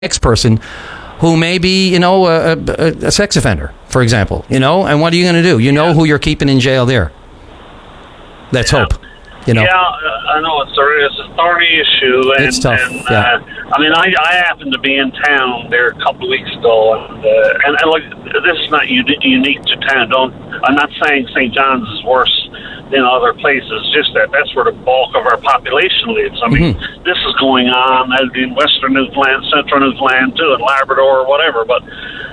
next person who may be, a sex offender, for example, and what are you going to do? You know who you're keeping in jail there. Let's hope. Yeah, I know it's a thorny issue. And, it's tough. I happened to be in town there a couple of weeks ago, and look, this is not unique to town. I'm not saying St. John's is worse than other places. Just that's where the bulk of our population lives. I mean, this is going on in Western Newfoundland, Central Newfoundland too, and Labrador or whatever. But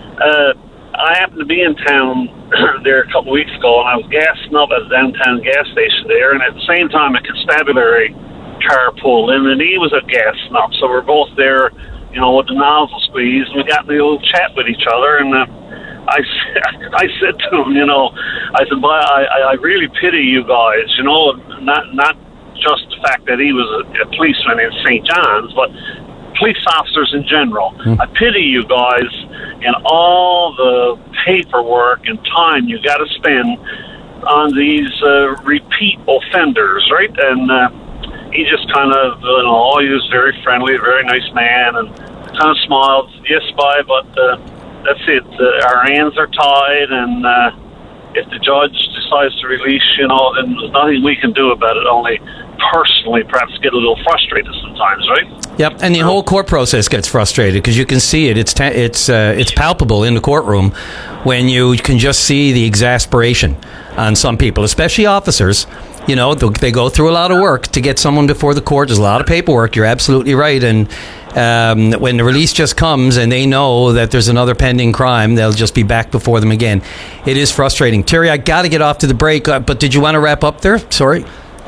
I happened to be in town there a couple of weeks ago, and I was gassing up at a downtown gas station there, and at the same time a constabulary car pulled in, and he was a gassing up. So we're both there, with the nozzle squeeze, and we got in a little chat with each other, and I said to him, I said, "But I really pity you guys, not just the fact that he was a policeman in St. John's, but police officers in general. I pity you guys and all the paperwork and time you got to spend on these repeat offenders, right?" And he just kind of, he was very friendly, a very nice man, and kind of smiled. "Yes, bye, but that's it. Our hands are tied, and if the judge decides to release, then there's nothing we can do about it. Only personally, perhaps get a little frustrated sometimes, right?" Yep, and the whole court process gets frustrated because you can see it. It's palpable in the courtroom when you can just see the exasperation on some people, especially officers. They go through a lot of work to get someone before the court. There's a lot of paperwork. You're absolutely right. And when the release just comes and they know that there's another pending crime, they'll just be back before them again. It is frustrating. Terry, I got to get off to the break, but did you want to wrap up there? Sorry.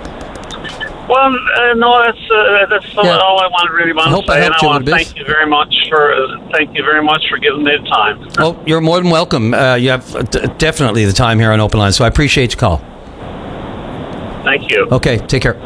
Well, no, that's all I really want to say. I want to thank you very much for giving me the time. Oh, you're more than welcome. You have definitely the time here on Open Line, so I appreciate your call. Thank you. Okay, take care.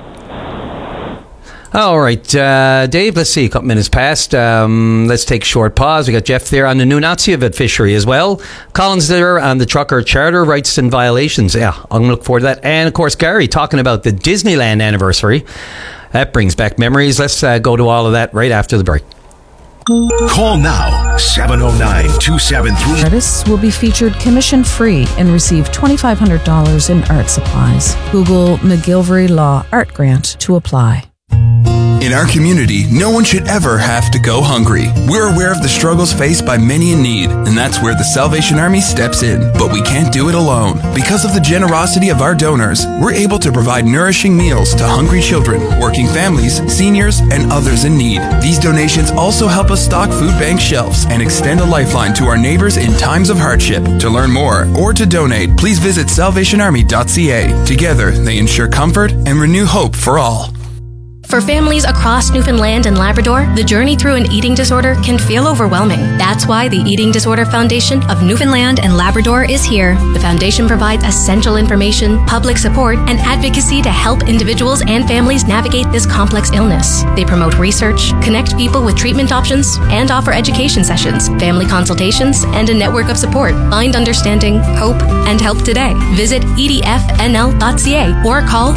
All right, Dave, let's see, a couple minutes past. Let's take a short pause. We got Jeff there on the new Nazi-Vet fishery as well. Collins there on the trucker charter rights and violations. Yeah, I'm going to look forward to that. And, of course, Gary talking about the Disneyland anniversary. That brings back memories. Let's go to all of that right after the break. Call now, 709-273. Artists will be featured commission-free and receive $2,500 in art supplies. Google McGilvery Law Art Grant to apply. In our community, no one should ever have to go hungry. We're aware of the struggles faced by many in need, and that's where the Salvation Army steps in. But we can't do it alone. Because of the generosity of our donors, we're able to provide nourishing meals to hungry children, working families, seniors, and others in need. These donations also help us stock food bank shelves and extend a lifeline to our neighbors in times of hardship. To learn more or to donate, please visit salvationarmy.ca. Together, they ensure comfort and renew hope for all. For families across Newfoundland and Labrador, the journey through an eating disorder can feel overwhelming. That's why the Eating Disorder Foundation of Newfoundland and Labrador is here. The foundation provides essential information, public support, and advocacy to help individuals and families navigate this complex illness. They promote research, connect people with treatment options, and offer education sessions, family consultations, and a network of support. Find understanding, hope, and help today. Visit edfnl.ca or call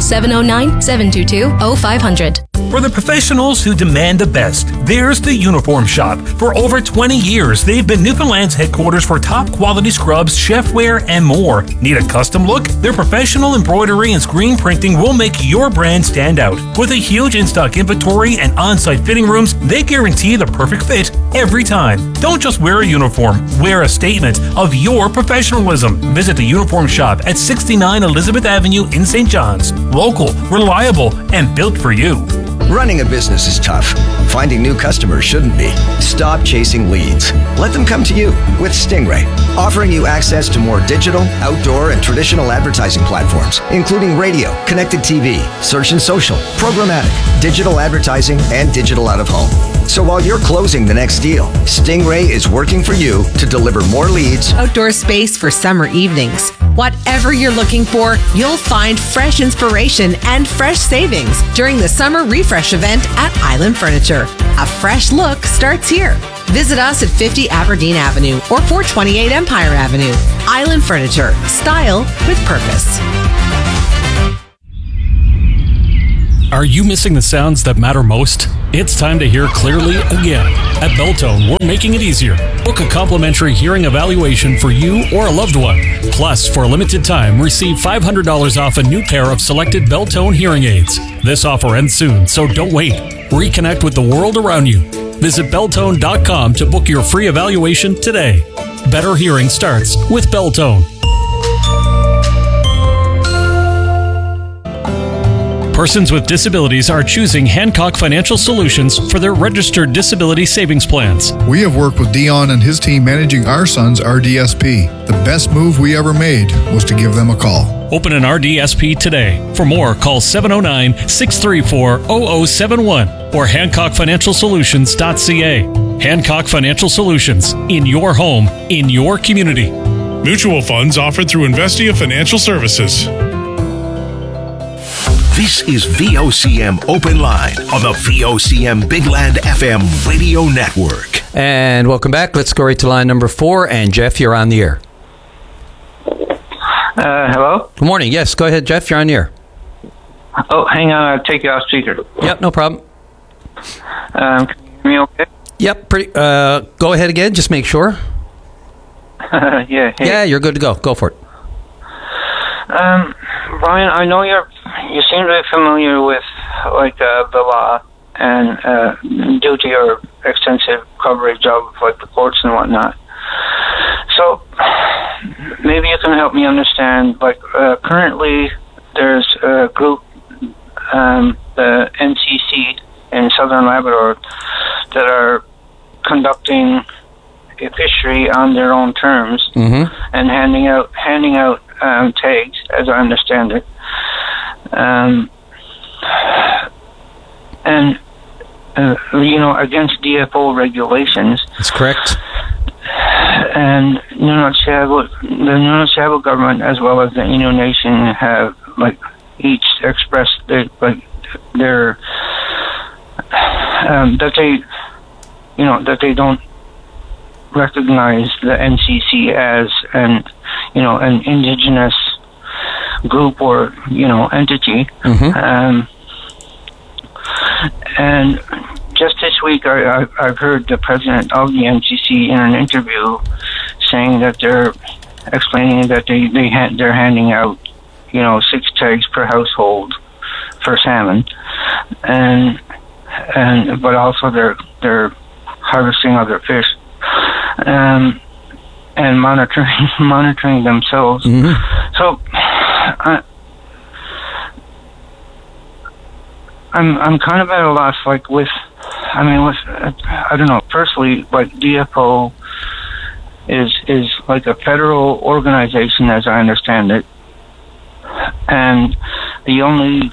709-722-0500. For the professionals who demand the best, there's the Uniform Shop. For over 20 years, they've been Newfoundland's headquarters for top quality scrubs, chefware, and more. Need a custom look? Their professional embroidery and screen printing will make your brand stand out. With a huge in-stock inventory and on-site fitting rooms, they guarantee the perfect fit every time. Don't just wear a uniform, wear a statement of your professionalism. Visit the Uniform Shop at 69 Elizabeth Avenue in St. John's. Local, reliable, and built for you. Running a business is tough. Finding new customers shouldn't be. Stop chasing leads. Let them come to you with Stingray, offering you access to more digital, outdoor, and traditional advertising platforms, including radio, connected TV, search and social, programmatic, digital advertising, and digital out of home. So while you're closing the next deal, Stingray is working for you to deliver more leads. Outdoor space for summer evenings. Whatever you're looking for, you'll find fresh inspiration and fresh savings during the summer refresh event at Island Furniture. A fresh look starts here. Visit us at 50 Aberdeen Avenue or 428 Empire Avenue. Island Furniture. Style with purpose. Are you missing the sounds that matter most? It's time to hear clearly again. At Beltone, we're making it easier. Book a complimentary hearing evaluation for you or a loved one. Plus, for a limited time, receive $500 off a new pair of selected Beltone hearing aids. This offer ends soon, so don't wait. Reconnect with the world around you. Visit Beltone.com to book your free evaluation today. Better hearing starts with Beltone. Persons with disabilities are choosing Hancock Financial Solutions for their registered disability savings plans. We have worked with Dion and his team managing our son's RDSP. The best move we ever made was to give them a call. Open an RDSP today. For more, call 709-634-0071 or HancockFinancialSolutions.ca. Hancock Financial Solutions. In your home, in your community. Mutual funds offered through Investia Financial Services. This is VOCM Open Line on the VOCM Big Land FM radio network. And welcome back. Let's go right to line number 4. And Jeff, you're on the air. Hello? Good morning. Yes, go ahead, Jeff. You're on the air. Oh, hang on. I'll take you off speaker. Yep, no problem. Can you hear me okay? Yep. Go ahead again. Just make sure. Yeah. Hey. Yeah, you're good to go. Go for it. Brian, I know you seem to be familiar with the law, and due to your extensive coverage of the courts and whatnot. So maybe you can help me understand. Currently, there's a group, the NCC in Southern Labrador, that are conducting a fishery on their own terms and handing out tags, as I understand it, against DFO regulations. That's correct. And the Nunavut government, as well as the Innu Nation, have each expressed their that they don't recognize the NCC as an indigenous group or entity. And just this week, I've heard the president of the NCC in an interview saying that they're explaining that they're handing out 6 tags per household for salmon, but also they're harvesting other fish. And monitoring themselves. So I'm kind of at a loss. I don't know. Personally, DFO is like a federal organization, as I understand it, and the only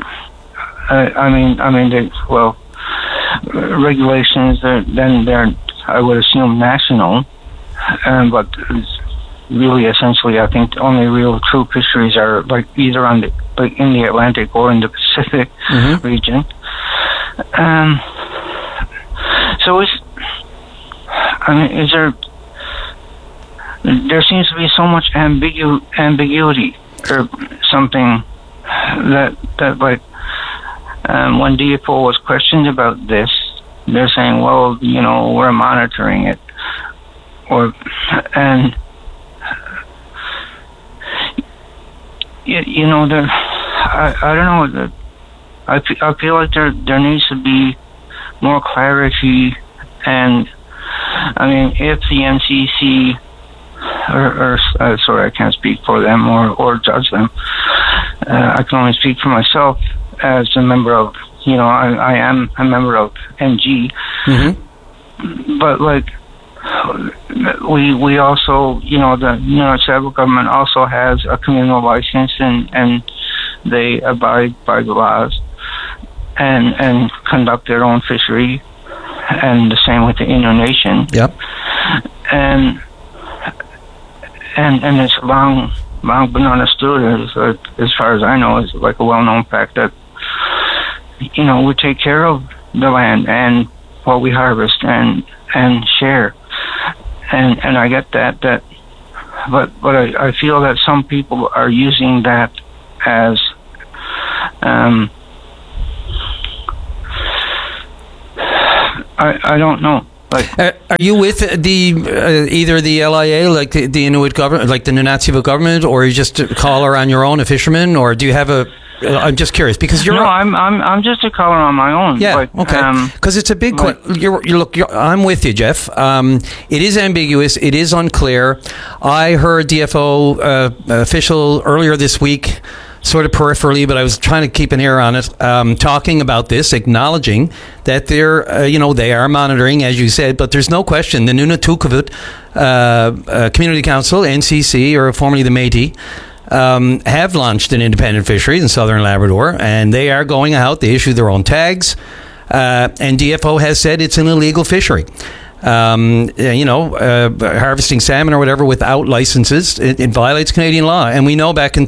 regulations they're I would assume national, but really essentially I think the only real true fisheries are either on the in the Atlantic or in the Pacific region. So there seems to be so much ambiguity or something that when DFO was questioned about this, they're saying, well, we're monitoring it, I don't know. I feel like there needs to be more clarity, and if the NCC sorry, I can't speak for them or judge them. I can only speak for myself as a member of. I am a member of NG, but we also, the federal government also has a communal license, and they abide by the laws and conduct their own fishery, and the same with the Innu Nation. Yep. And it's long been understood, as far as I know, is a well-known fact that we take care of the land and what we harvest and share, and I get that, but I feel that some people are using that as I don't know. Like, are you with the either the LIA, like the Inuit government, like the Nunatsiavut government, or are you just a caller on your own, a fisherman, or do you have a? I'm just curious because you're. No, I'm just a caller on my own. Yeah, like, okay. Because it's a big. I'm with you, Jeff. It is ambiguous. It is unclear. I heard DFO official earlier this week, sort of peripherally, but I was trying to keep an ear on it, talking about this, acknowledging that they're, they are monitoring, as you said, but there's no question the Nunatsiavut Community Council, NCC, or formerly the Métis, have launched an independent fishery in southern Labrador, and they are going out. They issue their own tags, and DFO has said it's an illegal fishery. Harvesting salmon or whatever without licenses, it violates Canadian law. And we know back in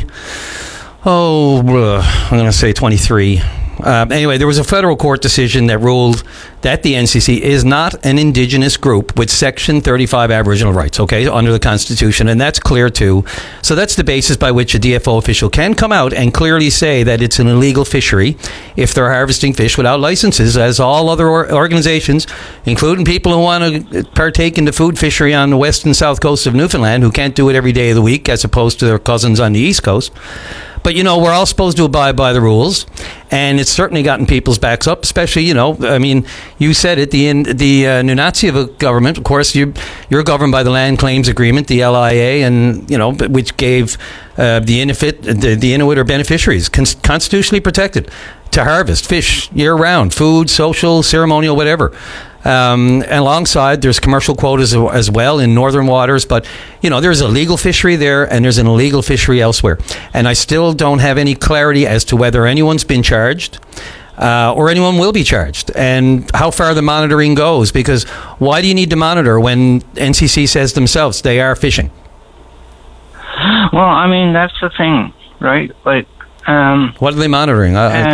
23. Anyway, there was a federal court decision that ruled that the NCC is not an Indigenous group with Section 35 Aboriginal rights, okay, under the Constitution, and that's clear too. So that's the basis by which a DFO official can come out and clearly say that it's an illegal fishery if they're harvesting fish without licenses, as all other organizations, including people who want to partake in the food fishery on the west and south coast of Newfoundland, who can't do it every day of the week as opposed to their cousins on the east coast. But, we're all supposed to abide by the rules, and it's certainly gotten people's backs up, especially, you said it, the Nunatsiavut government, of course, you're governed by the Land Claims Agreement, the LIA, and, which gave the Inuit or beneficiaries constitutionally protected to harvest fish year-round, food, social, ceremonial, whatever. And alongside, there's commercial quotas as well in northern waters. But, there's a legal fishery there and there's an illegal fishery elsewhere. And I still don't have any clarity as to whether anyone's been charged or anyone will be charged and how far the monitoring goes. Because why do you need to monitor when NCC says themselves they are fishing? Well, I mean, that's the thing, right? Like, what are they monitoring?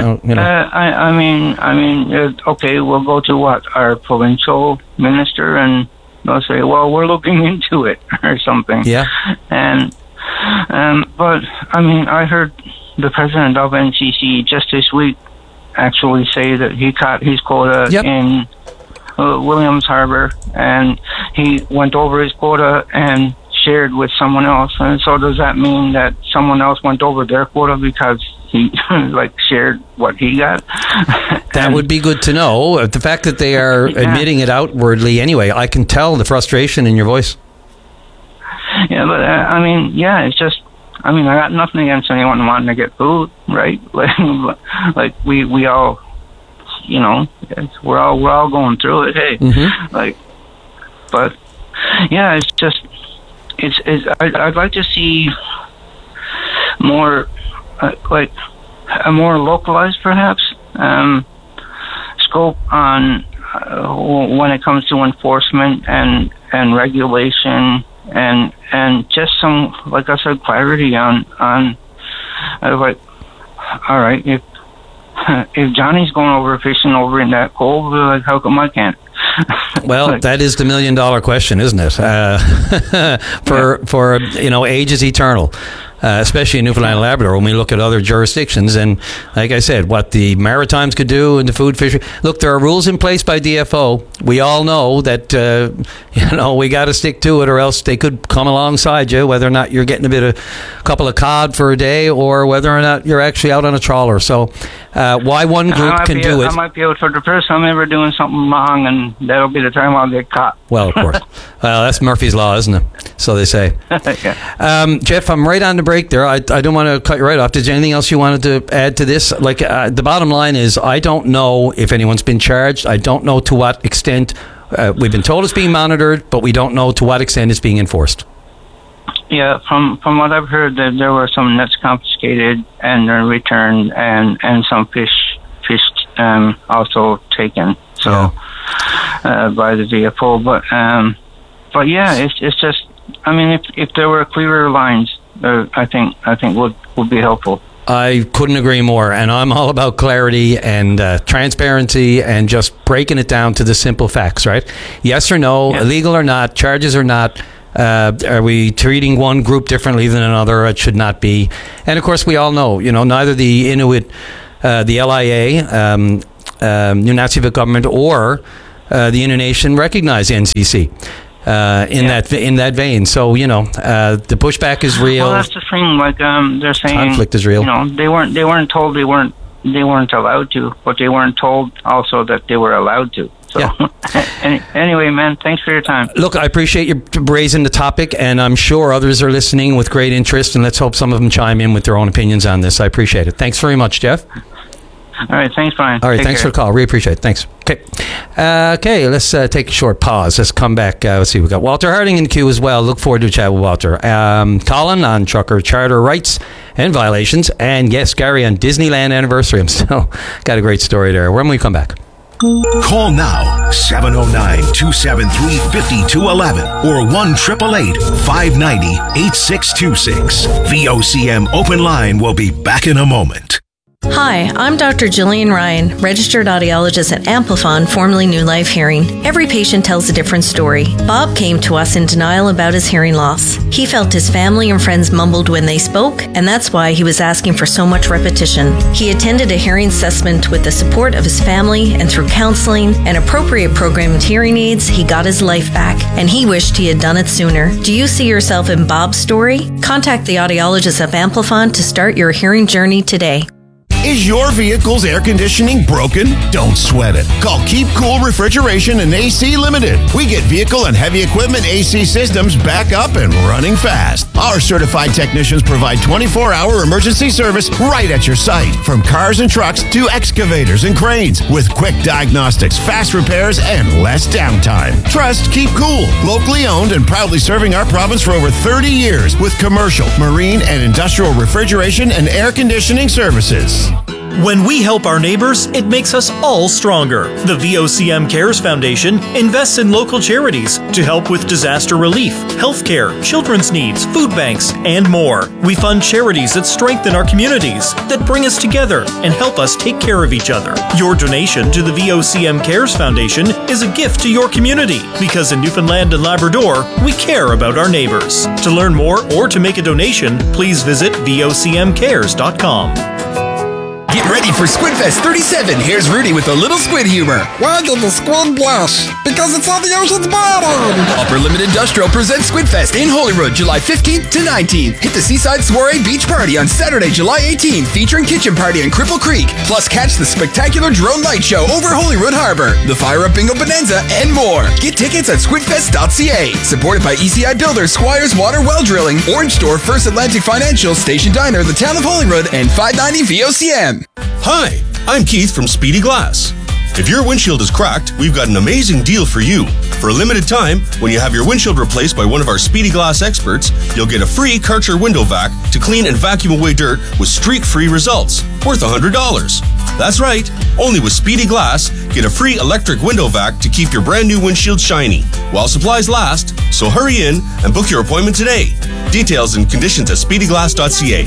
Okay, we'll go to our provincial minister, and they'll say, "Well, we're looking into it," or something. Yeah. And but I mean, I heard the president of NCC just this week actually say that he caught his quota in Williams Harbor, and he went over his quota and shared with someone else. And so does that mean that someone else went over their quota because he shared what he got? That would be good to know. The fact that they are admitting it outwardly anyway, I can tell the frustration in your voice. Yeah, but it's just, I got nothing against anyone wanting to get food, right? We all, we're all going through it. Hey, but yeah, it's just, I'd like to see more, a more localized, perhaps, scope on when it comes to enforcement and regulation, and just some, like I said, clarity on all right, if Johnny's going over fishing over in that cove, how come I can't? Well, that is the $1 million question, isn't it? For age is eternal, especially in Newfoundland and Labrador when we look at other jurisdictions. And like I said, what the Maritimes could do in the food fishery. Look, there are rules in place by DFO. We all know that, we got to stick to it, or else they could come alongside you, whether or not you're getting a couple of cod for a day, or whether or not you're actually out on a trawler. So why one group can do it. I might be out for the first time ever doing something wrong, and that'll be the time I'll get caught. Well, of course. Well, that's Murphy's Law, isn't it? So they say. Yeah. Jeff, I'm right on the break there. I don't want to cut you right off. Is there anything else you wanted to add to this? The bottom line is, I don't know if anyone's been charged. I don't know to what extent. We've been told it's being monitored, but we don't know to what extent it's being enforced. Yeah, from what I've heard, there were some nets confiscated and then returned, and some fish also taken. So by the DFO, but yeah, it's just, if there were clearer lines, I think would be helpful. I couldn't agree more, and I'm all about clarity and transparency and just breaking it down to the simple facts, right? Yes or no, illegal or not, charges or not. Are we treating one group differently than another? It should not be. And of course, we all know, neither the Inuit, the LIA, Nunatsiavut government, or the Inner Nation recognize NCC in that vein. So the pushback is real. Well, that's the thing. Like they're saying, conflict is real. They weren't told they weren't allowed to, but they weren't told also that they were allowed to. So, anyway, man, thanks for your time. Look, I appreciate you raising the topic, and I'm sure others are listening with great interest, and let's hope some of them chime in with their own opinions on this. I appreciate it. Thanks very much, Jeff. All right, thanks, Brian. All right, Take thanks care. for the call. Really appreciate it. Thanks. Okay, let's take a short pause. Let's come back. Let's see. We've got Walter Harding in the queue as well. Look forward to a chat with Walter. Colin on trucker charter rights and violations, and yes, Gary on Disneyland anniversary. I'm still got a great story there. When we come back. Call now 709-273-5211 or 1-888-590-8626. VOCM Open Line will be back in a moment. Hi, I'm Dr. Jillian Ryan, registered audiologist at Amplifon, formerly New Life Hearing. Every patient tells a different story. Bob came to us in denial about his hearing loss. He felt his family and friends mumbled when they spoke, and that's why he was asking for so much repetition. He attended a hearing assessment with the support of his family, and through counseling and appropriate programmed hearing aids, he got his life back, and he wished he had done it sooner. Do you see yourself in Bob's story? Contact the audiologist of Amplifon to start your hearing journey today. Is your vehicle's air conditioning broken? Don't sweat it. Call Keep Cool Refrigeration and AC Limited. We get vehicle and heavy equipment AC systems back up and running fast. Our certified technicians provide 24-hour emergency service right at your site. From cars and trucks to excavators and cranes. With quick diagnostics, fast repairs, and less downtime. Trust Keep Cool. Locally owned and proudly serving our province for over 30 years with commercial, marine, and industrial refrigeration and air conditioning services. When we help our neighbors, it makes us all stronger. The VOCM Cares Foundation invests in local charities to help with disaster relief, healthcare, children's needs, food banks, and more. We fund charities that strengthen our communities, that bring us together and help us take care of each other. Your donation to the VOCM Cares Foundation is a gift to your community, because in Newfoundland and Labrador, we care about our neighbors. To learn more or to make a donation, please visit vocmcares.com. Get ready for Squidfest 37. Here's Rudy with a little squid humor. Why did the squid blush? Because it's on the ocean's bottom. Upper Limit Industrial presents Squidfest in Holyrood, July 15th to 19th. Hit the Seaside Soiree Beach Party on Saturday, July 18th, featuring Kitchen Party in Cripple Creek. Plus, catch the spectacular drone light show over Holyrood Harbor, the Fire Up Bingo Bonanza, and more. Get tickets at squidfest.ca. Supported by ECI Builders, Squires Water Well Drilling, Orange Store, First Atlantic Financial, Station Diner, the Town of Holyrood, and 590 VOCM. Hi, I'm Keith from Speedy Glass. If your windshield is cracked, we've got an amazing deal for you. For a limited time, when you have your windshield replaced by one of our Speedy Glass experts, you'll get a free Karcher window vac to clean and vacuum away dirt with streak-free results, worth $100. That's right, only with Speedy Glass, get a free electric window vac to keep your brand new windshield shiny, while supplies last, so hurry in and book your appointment today. Details and conditions at speedyglass.ca.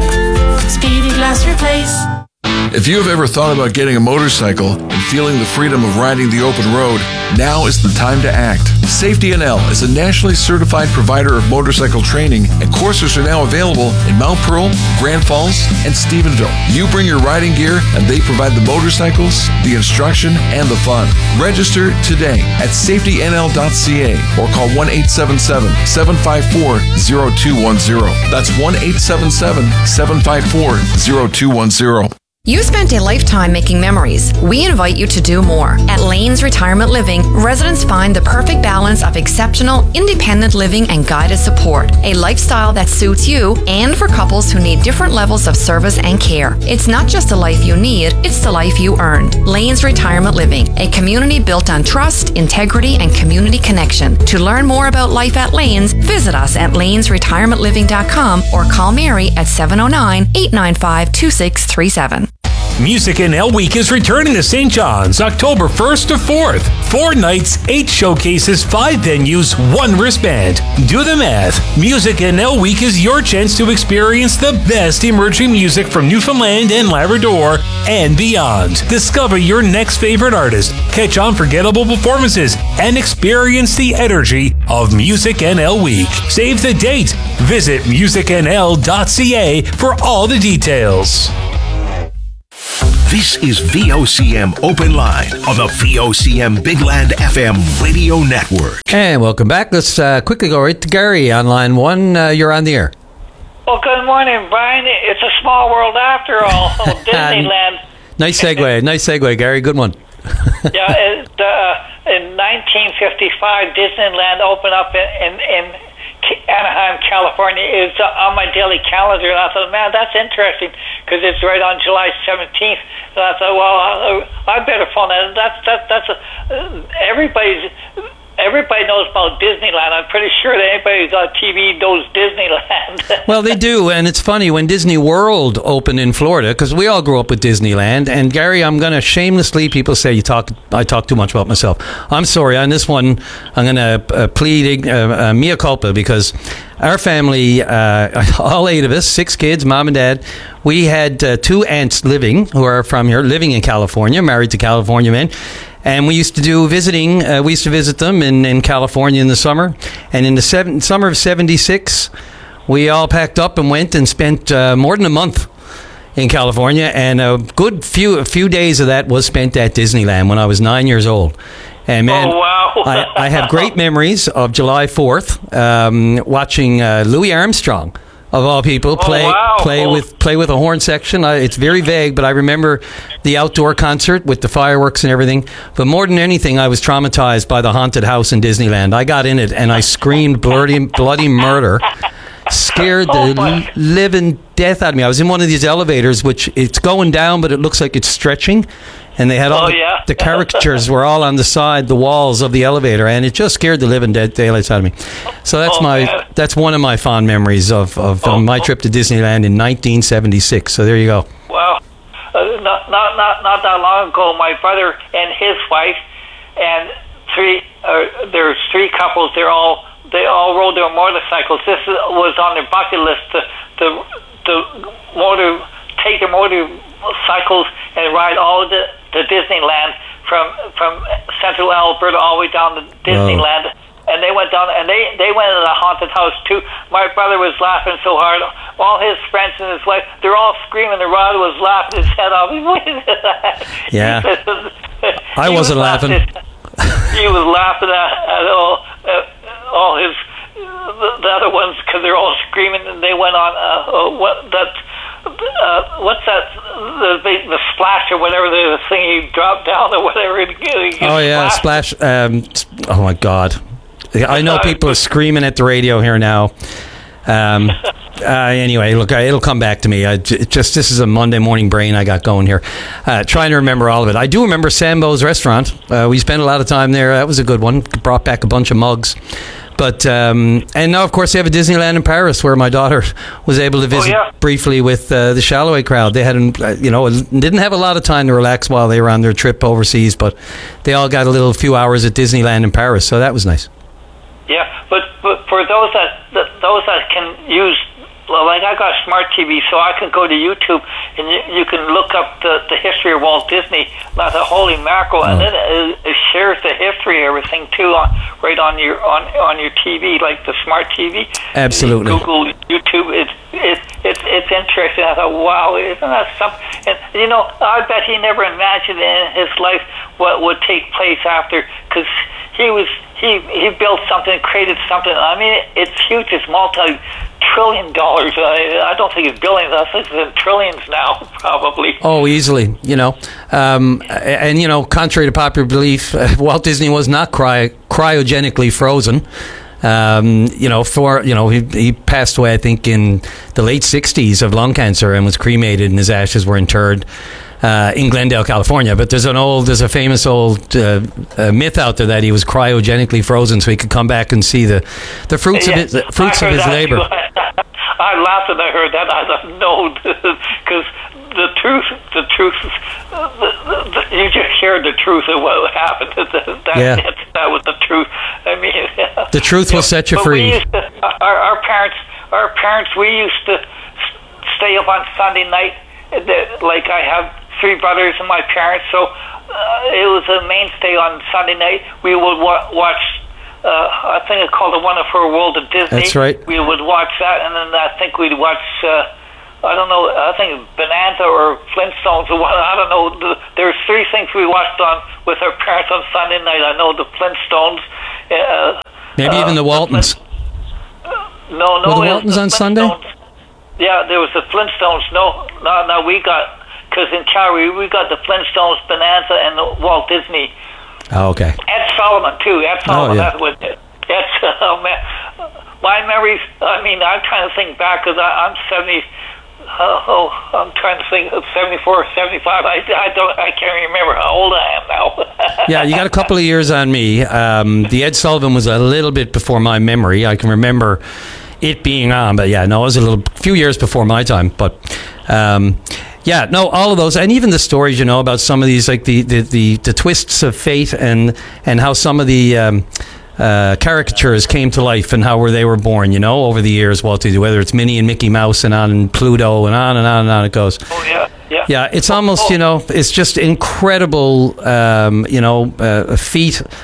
Speedy Glass Replace. If you have ever thought about getting a motorcycle and feeling the freedom of riding the open road, now is the time to act. Safety NL is a nationally certified provider of motorcycle training, and courses are now available in Mount Pearl, Grand Falls, and Stephenville. You bring your riding gear, and they provide the motorcycles, the instruction, and the fun. Register today at safetynl.ca or call 1-877-754-0210. That's 1-877-754-0210. You spent a lifetime making memories. We invite you to do more. At Lanes Retirement Living, residents find the perfect balance of exceptional, independent living and guided support. A lifestyle that suits you, and for couples who need different levels of service and care. It's not just the life you need, it's the life you earned. Lanes Retirement Living, a community built on trust, integrity, and community connection. To learn more about life at Lanes, visit us at lanesretirementliving.com or call Mary at 709-895-2637. Music NL Week is returning to St. John's October 1st to 4th. 4 nights, 8 showcases, 5 venues, 1 wristband. Do the math. Music NL Week is your chance to experience the best emerging music from Newfoundland and Labrador and beyond. Discover your next favorite artist, catch unforgettable performances, and experience the energy of Music NL Week. Save the date. Visit musicnl.ca for all the details. This is VOCM Open Line on the VOCM Big Land FM radio network. And welcome back. Let's quickly go right to Gary on line 1. You're on the air. Well, good morning, Brian. It's a small world after all. Disneyland. Nice segue, Gary. Good one. Yeah, in 1955, Disneyland opened up in Anaheim, California. It's on my daily calendar, and I thought, man, that's interesting because it's right on July 17th. And I thought, well, I better phone that. Everybody knows about Disneyland. I'm pretty sure that anybody who's on TV knows Disneyland. Well, they do, and it's funny, when Disney World opened in Florida, because we all grew up with Disneyland, and Gary, I'm going to shamelessly, people say I talk too much about myself. I'm sorry, on this one, I'm going to plead mea culpa, because our family, all 8 of us, 6 kids, mom and dad, we had 2 aunts living, who are from here, living in California, married to California men. And we used to do visiting. We used to visit them in California in the summer. And in the summer of '76, we all packed up and went and spent more than a month in California. And a few days of that was spent at Disneyland when I was 9 years old. And man, oh, wow. I have great memories of July 4th, watching Louis Armstrong, of all people, play with a horn section. It's very vague, but I remember the outdoor concert with the fireworks and everything. But more than anything, I was traumatized by the haunted house in Disneyland. I got in it and I screamed bloody murder. Scared the living death out of me. I was in one of these elevators, which it's going down, but it looks like it's stretching. And they had all the caricatures were all on the walls of the elevator, and it just scared the living daylights out of me. So that's one of my fond memories of my trip to Disneyland in 1976. So there you go. Well, not that long ago, my brother and his wife and there's 3 couples. They all rode their motorcycles. This was on their bucket list to take their motorcycles and ride all the Disneyland from Central Alberta all the way down to Disneyland. Whoa. And they went down, and they went into the haunted house too. My brother was laughing so hard. All his friends and his wife, they're all screaming. The Rod was laughing his head off. Yeah, I wasn't laughing. He was laughing at all his the other ones because they're all screaming, and they went on what's that? The splash or whatever the thing he dropped down or whatever. Splash. Oh my God! I know people are screaming at the radio here now. Anyway, look, it'll come back to me. This is a Monday morning brain I got going here. Trying to remember all of it. I do remember Sambo's restaurant. We spent a lot of time there. That was a good one. Brought back a bunch of mugs. But and now, of course, they have a Disneyland in Paris where my daughter was able to visit briefly with the Chalamet crowd. They hadn't, didn't have a lot of time to relax while they were on their trip overseas, but they all got a few hours at Disneyland in Paris, so that was nice. Yeah, but for those that can use, like I got a smart TV, so I can go to YouTube and you can look up the history of Walt Disney. Like the holy mackerel, and then it shares the history, everything too, right on your TV, like the smart TV. Absolutely. Google, YouTube. It's interesting. I thought, wow, isn't that something? And I bet he never imagined in his life what would take place after, because he built something, created something. I mean, it's huge. It's multi-trillion dollars. I don't think it's billions. I think it's in trillions now, probably. Oh, easily. And contrary to popular belief, Walt Disney was not cryogenically frozen. He passed away, I think, in the late 60s of lung cancer and was cremated, and his ashes were interred in Glendale, California. But there's a famous old myth out there that he was cryogenically frozen so he could come back and see the fruits of his labor. I laughed when I heard that. I thought, no, because the truth, you just shared the truth of what happened. That was the truth. I mean, the truth will set you free. Our parents, we used to stay up on Sunday night. Like I have 3 brothers and my parents, so it was a mainstay on Sunday night. We would watch. I think it's called The Wonderful World of Disney. That's right. We would watch that, and then I think we'd watch I don't know. I think Bonanza or Flintstones or what. I don't know. There's three things we watched on with our parents on Sunday night. I know the Flintstones. Maybe even the Waltons. No. Were the Waltons on Sunday? Yeah, there was the Flintstones. No, we got, because in Calgary we got the Flintstones, Bonanza, and the Walt Disney. Oh, okay. Ed Sullivan too. Ed Sullivan. yeah. That was it. Oh man, my memories. I mean, I'm trying to think back because I'm 70. I'm trying to think of 74, 75. I can't remember how old I am now. Yeah, you got a couple of years on me. The Ed Sullivan was a little bit before my memory. I can remember it being on, but yeah, no, it was a few years before my time. But yeah, no, all of those, and even the stories, about some of these, like the twists of fate, and how some of the caricatures came to life, and how they were born, over the years, Walt Disney, whether it's Minnie and Mickey Mouse and Pluto and on and on and on it goes. Oh yeah. Yeah, it's almost, it's just incredible, feat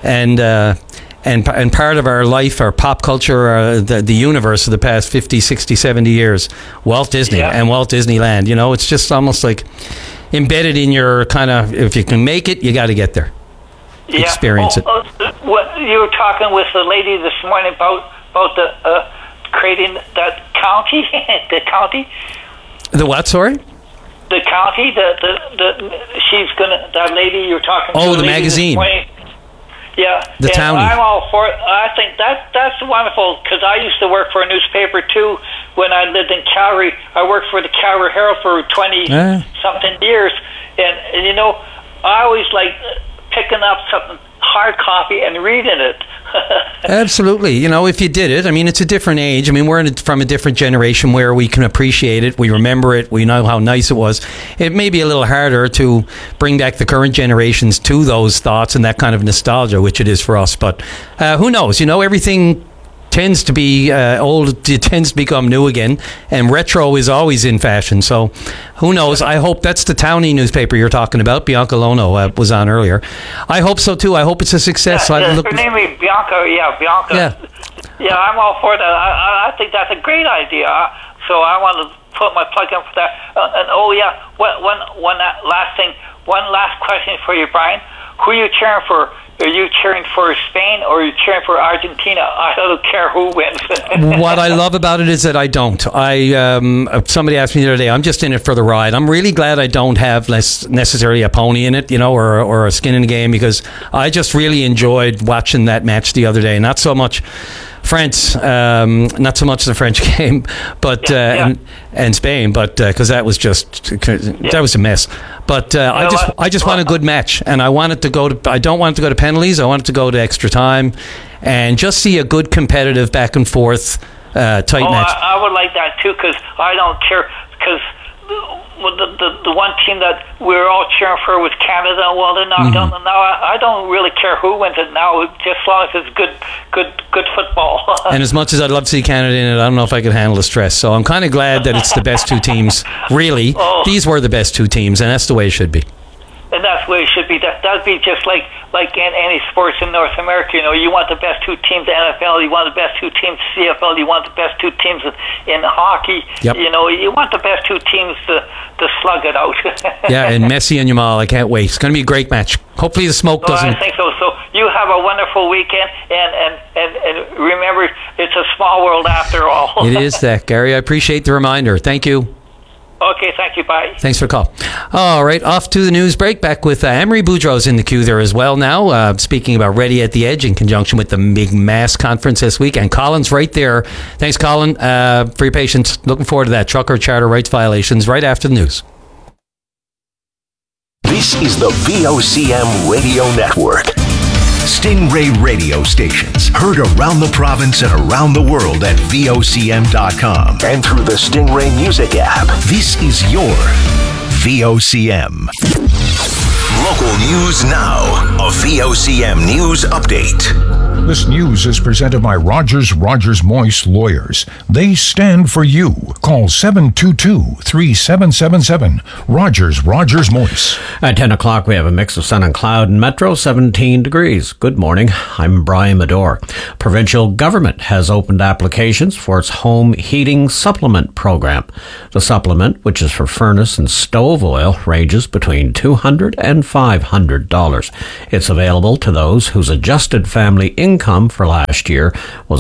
and part of our life, our pop culture, the universe of the past 50, 60, 70 years, Walt Disney and Walt Disneyland. It's just almost like embedded in your kind of, if you can make it, you got to get there. Yeah. Experience it. What you were talking with the lady this morning about the creating that county, the county. The what? Sorry. The county. She's gonna. That lady you're talking to. Oh, the magazine. Yeah. The Townie. I'm all for it. I think that's wonderful because I used to work for a newspaper too when I lived in Calgary. I worked for the Calgary Herald for 20 something years, and I always like picking up something hard copy and reading it. Absolutely. If you did it, it's a different age. We're from a different generation where we can appreciate it. We remember it. We know how nice it was. It may be a little harder to bring back the current generations to those thoughts and that kind of nostalgia, which it is for us. But who knows? Everything tends to be old, it tends to become new again, and retro is always in fashion. So who knows? I hope that's the Townie newspaper you're talking about. Bianca Lono was on earlier. I hope so too. I hope it's a success. Her name is Bianca. Yeah, Bianca. Yeah, I'm all for that. I think that's a great idea. So I want to put my plug in for that. One last question for you, Brian. Who are you cheering for? Are you cheering for Spain or are you cheering for Argentina? I don't care who wins. What I love about it is that I don't. Somebody asked me the other day, I'm just in it for the ride. I'm really glad I don't have necessarily a pony in it, or a skin in the game, because I just really enjoyed watching that match the other day. Not so much France, not so much the French game, but and Spain, but because that was that was a mess. But I just want a good match, and I want it to go to. I don't want it to go to penalties. I want it to go to extra time, and just see a good competitive back and forth tight match. I would like that too, because I don't care, because the one team that we're all cheering for was Canada. Well, they're knocked out. Now I don't really care who wins it now, just as long as it's good football. And as much as I'd love to see Canada in it, I don't know if I could handle the stress. So I'm kind of glad that it's the best two teams. Really, these were the best two teams, and that's the way it should be. And that's the way it should be. That'd be just like in any sports in North America. You want the best two teams in NFL. You want the best two teams in CFL. You want the best two teams in hockey. Yep. You want the best two teams to slug it out. Yeah, and Messi and Yamal, I can't wait. It's going to be a great match. Hopefully the smoke doesn't. I think so. So you have a wonderful weekend, and remember, it's a small world after all. It is that, Gary. I appreciate the reminder. Thank you. Okay, thank you. Bye. Thanks for the call. All right, off to the news break. Back with Emery Boudreau's in the queue there as well now, speaking about Ready at the Edge in conjunction with the big mass conference this week. And Colin's right there. Thanks, Colin, for your patience. Looking forward to that. Trucker charter rights violations right after the news. This is the VOCM Radio Network. Stingray radio stations heard around the province and around the world at VOCM.com and through the Stingray Music app. This is your VOCM. Local news now. A VOCM news update. This news is presented by Rogers Moyse Lawyers. They stand for you. Call 722-3777. Rogers Moyse. At 10 o'clock, we have a mix of sun and cloud in Metro, 17 degrees. Good morning. I'm Brian Medore. Provincial government has opened applications for its home heating supplement program. The supplement, which is for furnace and stove oil, ranges between $200 and $500. It's available to those whose adjusted family income for last year was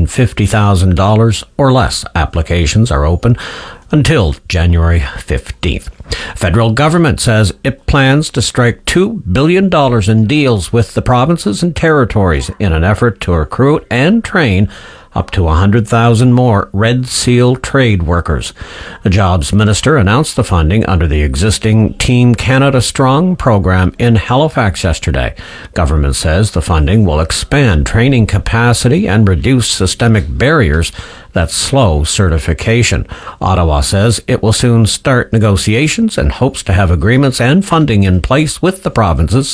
$150,000 or less. Applications are open until January 15th. Federal government says it plans to strike $2 billion in deals with the provinces and territories in an effort to recruit and train up to 100,000 more Red Seal trade workers. The Jobs Minister announced the funding under the existing Team Canada Strong program in Halifax yesterday. Government says the funding will expand training capacity and reduce systemic barriers that slow certification. Ottawa says it will soon start negotiations and hopes to have agreements and funding in place with the provinces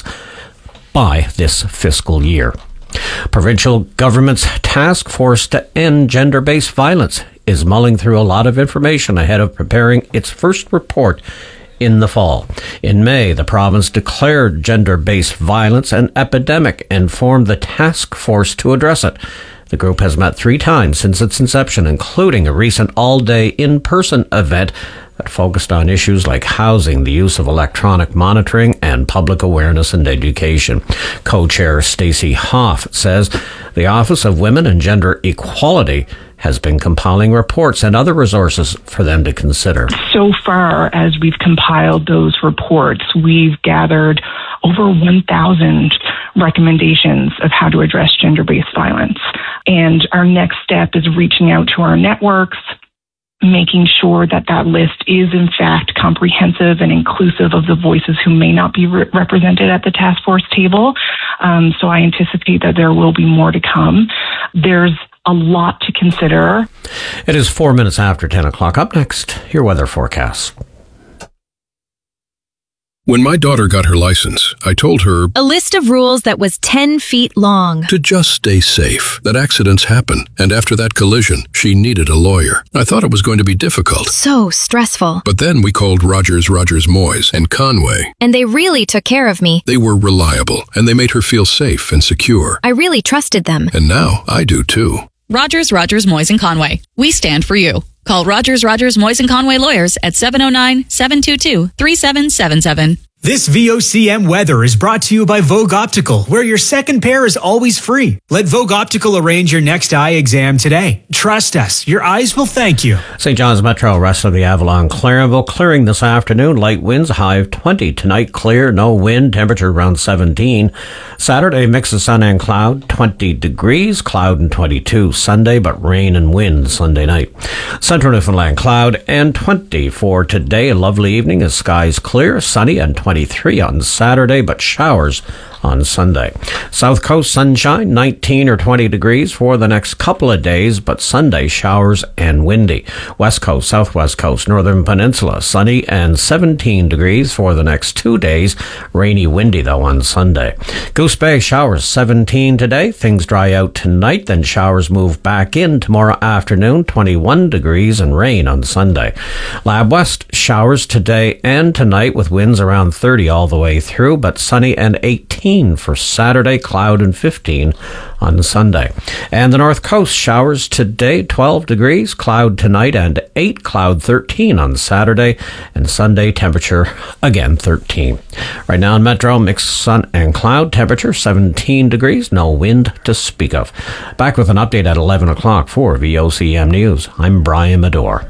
by this fiscal year. Provincial government's task force to end gender-based violence is mulling through a lot of information ahead of preparing its first report in the fall. In May, the province declared gender-based violence an epidemic and formed the task force to address it. The group has met 3 times since its inception, including a recent all-day in-person event that focused on issues like housing, the use of electronic monitoring, and public awareness and education. Co-chair Stacey Hoff says the Office of Women and Gender Equality has been compiling reports and other resources for them to consider. So far as we've compiled those reports, we've gathered over 1,000 recommendations of how to address gender-based violence. And our next step is reaching out to our networks, making sure that that list is in fact comprehensive and inclusive of the voices who may not be represented at the task force table. So I anticipate that there will be more to come. There's a lot to consider. It is 4 minutes after 10 o'clock. Up next, your weather forecast. When my daughter got her license, I told her a list of rules that was 10 feet long. To just stay safe, that accidents happen. And after that collision, she needed a lawyer. I thought it was going to be difficult. So stressful. But then we called Rogers Moyse and Conway. And they really took care of me. They were reliable, and they made her feel safe and secure. I really trusted them. And now I do too. Rogers, Moyse and Conway. We stand for you. Call Rogers, Moyse and Conway lawyers at 709-722-3777. This VOCM weather is brought to you by Vogue Optical, where your second pair is always free. Let Vogue Optical arrange your next eye exam today. Trust us, your eyes will thank you. St. John's Metro, rest of the Avalon, Clarenville, clearing this afternoon. Light winds, high of 20. Tonight, clear, no wind, temperature around 17. Saturday, mix of sun and cloud, 20 degrees, cloud and 22. Sunday, but rain and wind Sunday night. Central Newfoundland, cloud and 20 for today. A lovely evening as skies clear, sunny and 23 on Saturday, but showers on Sunday. South Coast sunshine, 19 or 20 degrees for the next couple of days, but Sunday showers and windy. West Coast, Southwest Coast, Northern Peninsula, sunny and 17 degrees for the next 2 days. Rainy, windy though on Sunday. Goose Bay, showers 17 today. Things dry out tonight, then showers move back in tomorrow afternoon, 21 degrees and rain on Sunday. Lab West, showers today and tonight with winds around 30 all the way through, but sunny and 18 for Saturday, cloud and 15 on Sunday. And the North Coast, showers today, 12 degrees, cloud tonight and 8, cloud 13 on Saturday, and Sunday temperature again 13. Right now in Metro, mixed sun and cloud, temperature 17 degrees, no wind to speak of. Back with an update at 11 o'clock for VOCM News. I'm Brian Medore.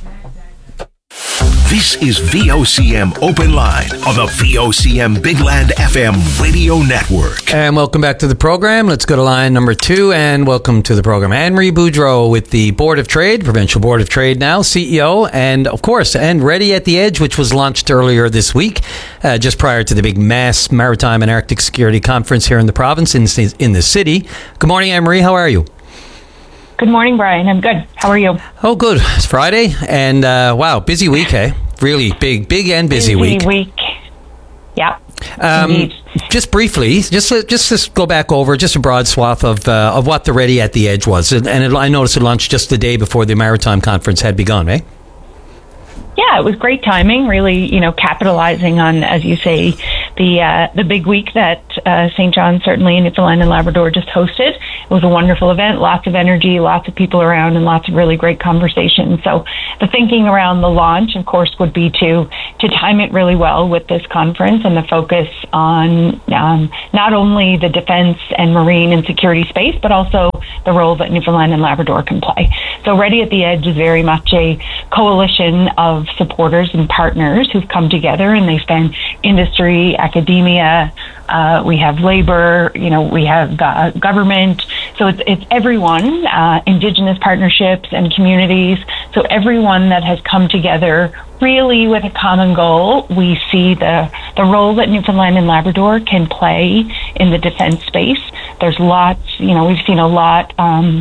This is VOCM Open Line on the VOCM Big Land FM radio network. And welcome back to the program. Let's go to line number 2 and welcome to the program Anne-Marie Boudreau with the Board of Trade, Provincial Board of Trade now, CEO, and of course, and Ready at the Edge, which was launched earlier this week, just prior to the big mass maritime and Arctic security conference here in the province, in the city. Good morning, Anne-Marie. How are you? Good morning, Brian. I'm good. How are you? Oh, good. It's Friday, and wow, busy week, eh? Really big and busy week. Yeah. Just briefly, just go back over just a broad swath of what the Ready at the Edge was, and I noticed it launched just the day before the Maritime Conference had begun, eh? Yeah, it was great timing, really, capitalizing on, as you say, the big week that St. John's, certainly in Newfoundland and Labrador, just hosted. It was a wonderful event, lots of energy, lots of people around, and lots of really great conversations. So the thinking around the launch, of course, would be to time it really well with this conference and the focus on not only the defense and marine and security space, but also the role that Newfoundland and Labrador can play. So Ready at the Edge is very much a coalition of supporters and partners who've come together, and they span industry, academia, we have labor, we have government. So it's everyone, Indigenous partnerships and communities. So everyone that has come together really with a common goal. We see the role that Newfoundland and Labrador can play in the defense space. There's lots, we've seen a lot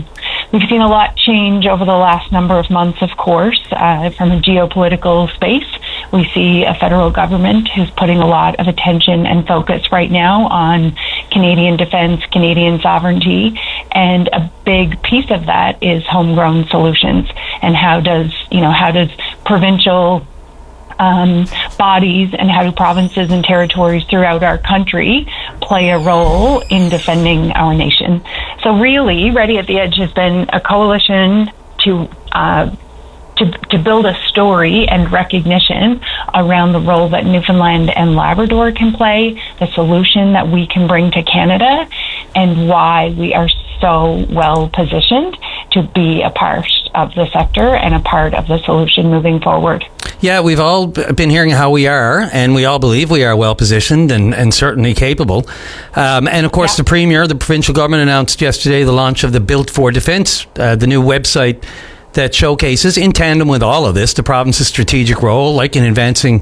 change over the last number of months, of course, from a geopolitical space. We see a federal government who's putting a lot of attention and focus right now on Canadian defense, Canadian sovereignty, and a big piece of that is homegrown solutions. And how does provincial bodies and how do provinces and territories throughout our country play a role in defending our nation? So really, Ready at the Edge has been a coalition to build a story and recognition around the role that Newfoundland and Labrador can play, the solution that we can bring to Canada, and why we are so well positioned to be a part of the sector and a part of the solution moving forward. Yeah, we've all been hearing how we are, and we all believe we are well positioned and certainly capable. And of course, the Premier, the provincial government, announced yesterday the launch of the Built for Defence, the new website that showcases, in tandem with all of this, the province's strategic role, like in advancing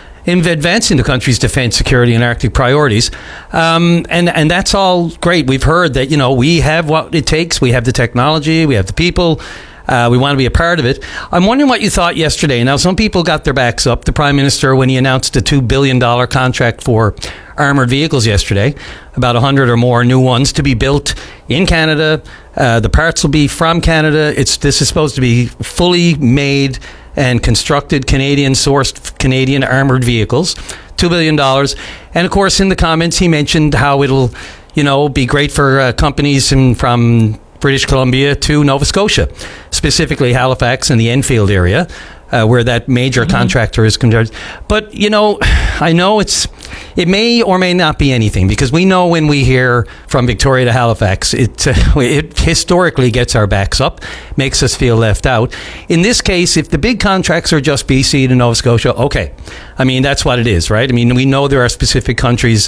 the country's defence, security, and Arctic priorities. And that's all great. We've heard that, we have what it takes. We have the technology. We have the people. We want to be a part of it. I'm wondering what you thought yesterday. Now, some people got their backs up. The Prime Minister, when he announced a $2 billion contract for armoured vehicles yesterday, about 100 or more new ones to be built in Canada. The parts will be from Canada. This is supposed to be fully made and constructed Canadian-sourced Canadian armoured vehicles, $2 billion. And, of course, in the comments, he mentioned how it'll, be great for companies from British Columbia to Nova Scotia, specifically Halifax and the Enfield area, where that major contractor is concerned. But, I know it may or may not be anything, because we know when we hear from Victoria to Halifax, it historically gets our backs up, makes us feel left out. In this case, if the big contracts are just BC to Nova Scotia, okay. I mean, that's what it is, right? I mean, we know there are specific companies,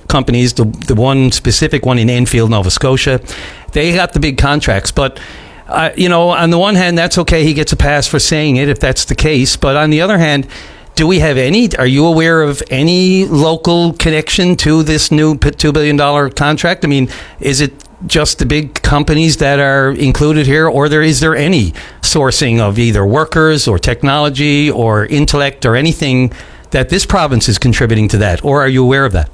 the one specific one in Enfield, Nova Scotia, they got the big contracts, but on the one hand, that's okay. He gets a pass for saying it if that's the case. But on the other hand, are you aware of any local connection to this new $2 billion contract? I mean, is it just the big companies that are included here, or is there any sourcing of either workers or technology or intellect or anything that this province is contributing to that? Or are you aware of that?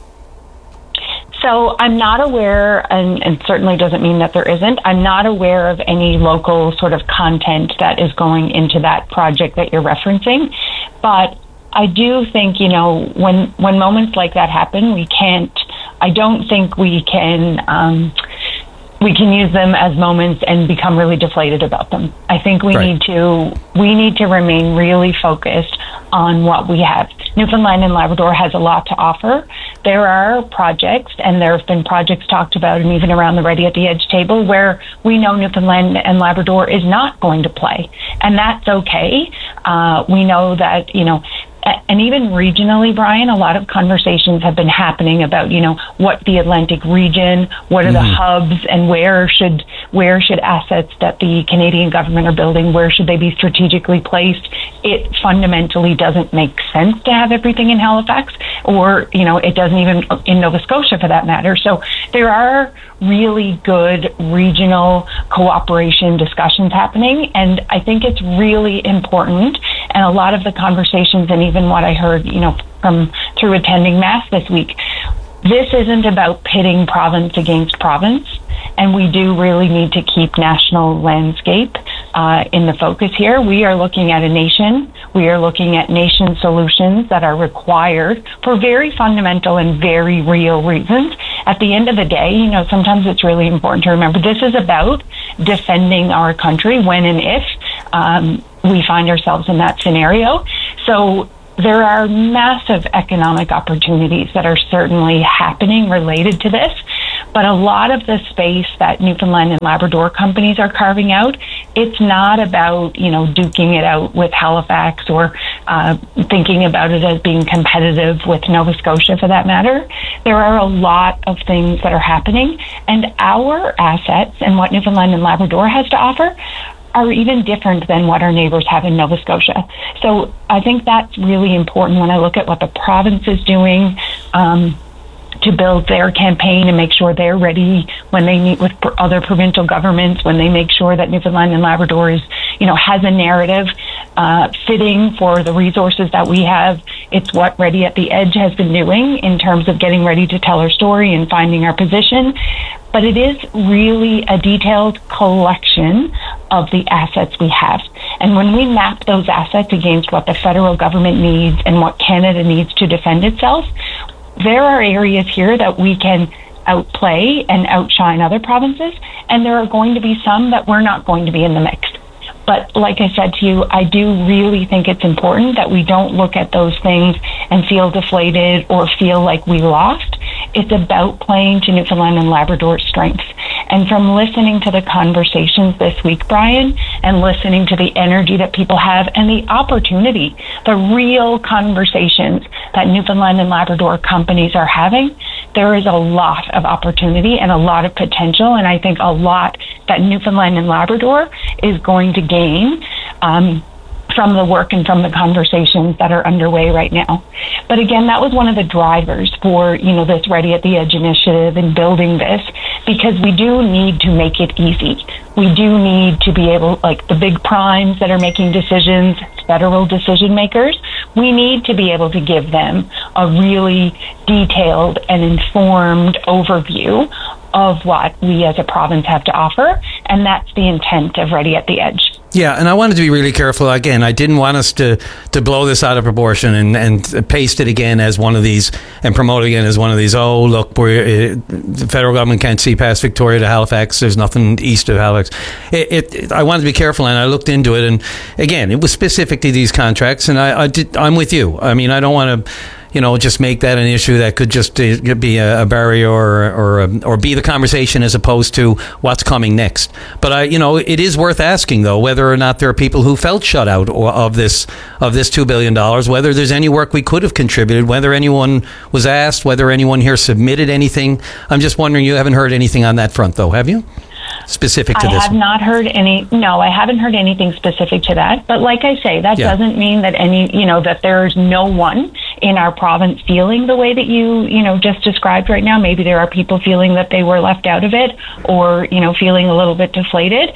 So I'm not aware, and certainly doesn't mean that there isn't, I'm not aware of any local sort of content that is going into that project that you're referencing. But I do think, when moments like that happen, I don't think we can use them as moments and become really deflated about them. I think we need to remain really focused on what we have. Newfoundland and Labrador has a lot to offer. There are projects, and there have been projects talked about, and even around the Ready at the Edge table, where we know Newfoundland and Labrador is not going to play, and that's okay. We know that, and even regionally, Brian, a lot of conversations have been happening about, what the Atlantic region, what are the hubs, and where should assets that the Canadian government are building, where should they be strategically placed? It fundamentally doesn't make sense to have everything in Halifax, or, it doesn't even in Nova Scotia for that matter. So there are really good regional cooperation discussions happening, and I think it's really important. And a lot of the conversations, and even what I heard, from through attending Mass this week. This isn't about pitting province against province, and we do really need to keep national landscape in the focus here. We are looking at a nation. We are looking at nation solutions that are required for very fundamental and very real reasons. At the end of the day, you know, sometimes it's really important to remember this is about defending our country when and if we find ourselves in that scenario. So there are massive economic opportunities that are certainly happening related to this, but a lot of the space that Newfoundland and Labrador companies are carving out, it's not about, you know, duking it out with Halifax or thinking about it as being competitive with Nova Scotia for that matter. There are a lot of things that are happening, and our assets and what Newfoundland and Labrador has to offer are even different than what our neighbors have in Nova Scotia. So I think that's really important when I look at what the province is doing to build their campaign and make sure they're ready when they meet with other provincial governments, when they make sure that Newfoundland and Labrador is, you know, has a narrative fitting for the resources that we have. It's what Ready at the Edge has been doing in terms of getting ready to tell our story and finding our position. But it is really a detailed collection of the assets we have. And when we map those assets against what the federal government needs and what Canada needs to defend itself, there are areas here that we can outplay and outshine other provinces, and there are going to be some that we're not going to be in the mix. But like I said to you, I do really think it's important that we don't look at those things and feel deflated or feel like we lost. It's about playing to Newfoundland and Labrador's strengths. And from listening to the conversations this week, Brian, and listening to the energy that people have and the opportunity, the real conversations that Newfoundland and Labrador companies are having, there is a lot of opportunity and a lot of potential, and I think a lot that Newfoundland and Labrador is going to gain from the work and from the conversations that are underway right now. But again, that was one of the drivers for, you know, this Ready at the Edge initiative and building this, because we do need to make it easy. We do need to be able, like the big primes that are making decisions, federal decision makers, we need to be able to give them a really detailed and informed overview of what we as a province have to offer, and that's the intent of Ready at the Edge. Yeah, and I wanted to be really careful. Again, I didn't want us to blow this out of proportion and paste it again as one of these and promote it again as one of these, oh, look, the federal government can't see past Victoria to Halifax. There's nothing east of Halifax. I wanted to be careful, and I looked into it. And again, it was specific to these contracts, and I'm with you. I mean, I don't want to, you know, just make that an issue that could just be a barrier or be the conversation as opposed to what's coming next. But it is worth asking though whether or not there are people who felt shut out of this $2 billion, whether there's any work we could have contributed, whether anyone was asked, whether anyone here submitted anything. I'm just wondering, you haven't heard anything on that front though, have you? Specific to this? I have not heard I haven't heard anything specific to that. But like I say, that doesn't mean that that there's no one in our province feeling the way that you just described right now. Maybe there are people feeling that they were left out of it or, feeling a little bit deflated.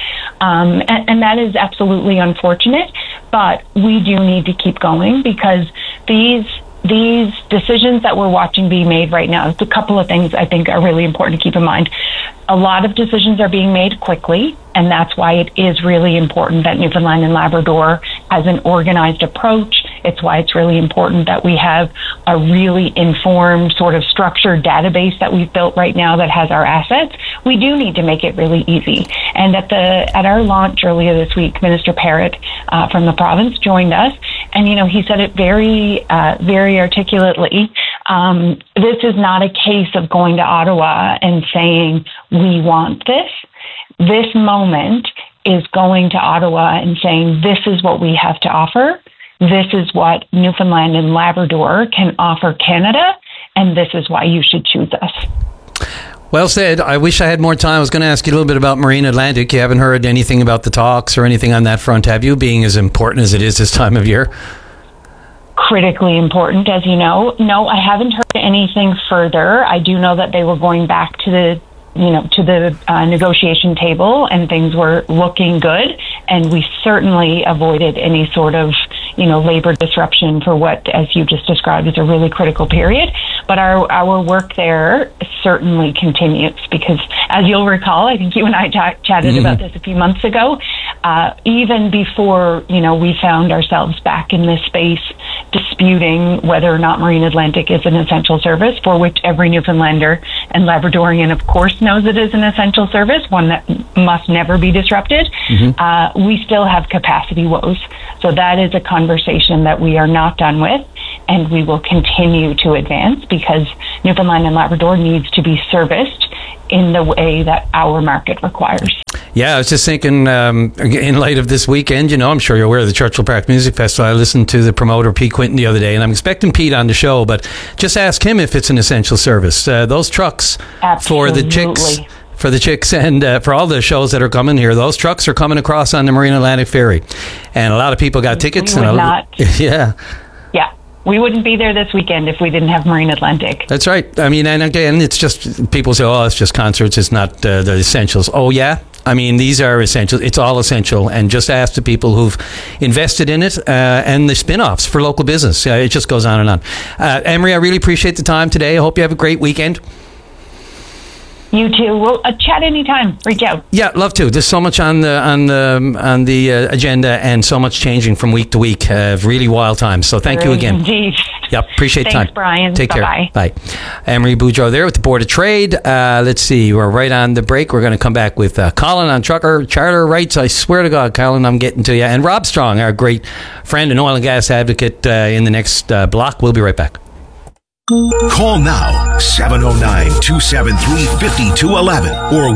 And that is absolutely unfortunate. But we do need to keep going because these decisions that we're watching being made right now, it's a couple of things I think are really important to keep in mind. A lot of decisions are being made quickly, and that's why it is really important that Newfoundland and Labrador has an organized approach. It's why it's really important that we have a really informed, sort of structured database that we've built right now that has our assets. We do need to make it really easy. And at our launch earlier this week, Minister Parrott from the province joined us, and he said it very, very articulately. This is not a case of going to Ottawa and saying, we want this. This moment is going to Ottawa and saying, this is what we have to offer. This is what Newfoundland and Labrador can offer Canada, and this is why you should choose us. Well said. I wish I had more time. I was going to ask you a little bit about Marine Atlantic. You haven't heard anything about the talks or anything on that front, have you, being as important as it is this time of year? Critically important, as you know. No, I haven't heard anything further. I do know that they were going back to the negotiation table, and things were looking good, and we certainly avoided any sort of labor disruption for what, as you just described, is a really critical period. But our work there certainly continues because, as you'll recall, I think you and I chatted about this a few months ago, even before, we found ourselves back in this space disputing whether or not Marine Atlantic is an essential service, for which every Newfoundlander and Labradorian, of course, knows it is an essential service, one that must never be disrupted. We still have capacity woes. So that is a conversation that we are not done with, and we will continue to advance because Newfoundland and Labrador needs to be serviced in the way that our market requires. Yeah, I was just thinking, in light of this weekend, I'm sure you're aware of the Churchill Park Music Festival. I listened to the promoter, Pete Quinton, the other day, and I'm expecting Pete on the show, but just ask him if it's an essential service. Those trucks for the chicks and for all the shows that are coming here, those trucks are coming across on the Marine Atlantic Ferry. And a lot of people got tickets. Yeah. We wouldn't be there this weekend if we didn't have Marine Atlantic. That's right. I mean, and again, it's just, people say, it's just concerts, it's not the essentials. Oh, yeah? I mean, these are essential. It's all essential. And just ask the people who've invested in it and the spin-offs for local business. It just goes on and on. Emery, I really appreciate the time today. I hope you have a great weekend. You too. We'll chat anytime. Reach out. Yeah, love to. There's so much on the agenda and so much changing from week to week. Really wild times. So thank you again. Indeed. Yep, appreciate Thanks, time. Thanks, Brian. Take Bye-bye. care. Bye. Emery Boudreau there with the Board of Trade. Let's see. We're right on the break. We're going to come back with Colin on trucker charter rights. I swear to God, Colin, I'm getting to you. And Rob Strong, our great friend and oil and gas advocate in the next block. We'll be right back. Call now, 709-273-5211 or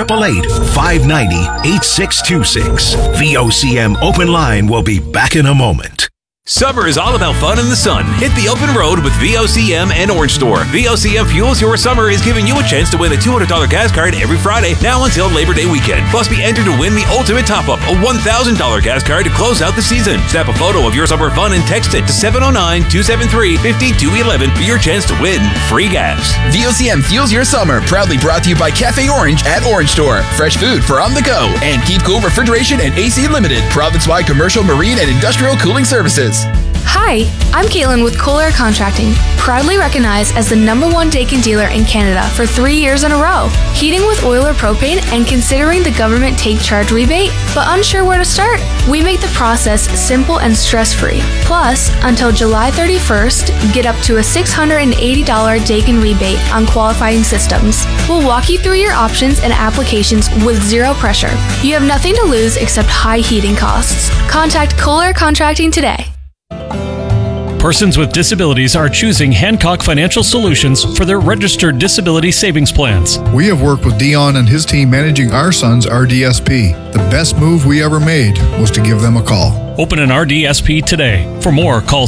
1-888-590-8626. VOCM Open Line will be back in a moment. Summer is all about fun in the sun. Hit the open road with VOCM and Orange Store. VOCM Fuels Your Summer is giving you a chance to win a $200 gas card every Friday, now until Labor Day weekend. Plus, be entered to win the ultimate top-up, a $1,000 gas card to close out the season. Snap a photo of your summer fun and text it to 709-273-5211 for your chance to win free gas. VOCM Fuels Your Summer, proudly brought to you by Cafe Orange at Orange Store. Fresh food for on the go. And Keep Cool Refrigeration and AC Limited, province-wide commercial, marine, and industrial cooling services. Hi, I'm Caitlin with Cool Air Contracting, proudly recognized as the #1 Daikin dealer in Canada for 3 years in a row. Heating with oil or propane and considering the government take charge rebate, but unsure where to start? We make the process simple and stress-free. Plus, until July 31st, get up to a $680 Daikin rebate on qualifying systems. We'll walk you through your options and applications with zero pressure. You have nothing to lose except high heating costs. Contact Cool Air Contracting today. Persons with disabilities are choosing Hancock Financial Solutions for their registered disability savings plans. We have worked with Dion and his team managing our son's RDSP. The best move we ever made was to give them a call. Open an RDSP today. For more, call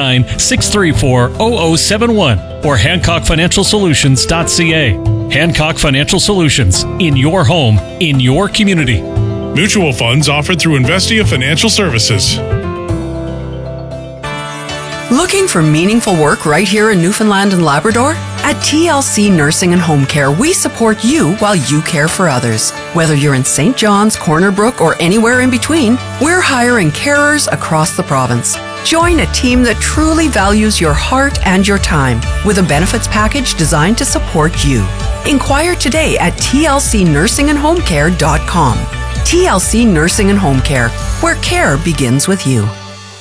709-634-0071 or HancockFinancialSolutions.ca. Hancock Financial Solutions, in your home, in your community. Mutual funds offered through Investia Financial Services. Looking for meaningful work right here in Newfoundland and Labrador? At TLC Nursing and Home Care, we support you while you care for others. Whether you're in St. John's, Corner Brook, or anywhere in between, we're hiring carers across the province. Join a team that truly values your heart and your time with a benefits package designed to support you. Inquire today at tlcnursingandhomecare.com. TLC Nursing and Home Care, where care begins with you.